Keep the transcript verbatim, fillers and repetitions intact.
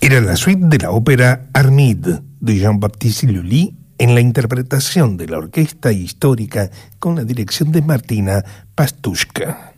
Era la suite de la ópera Armide de Jean-Baptiste Lully en la interpretación de la orquesta histórica con la dirección de Martina Pastushka.